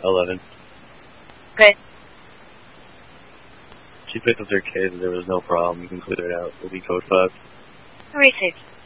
11. Okay. She picked up their case, there was no problem. You can clear it out. It'll be code 5. Received.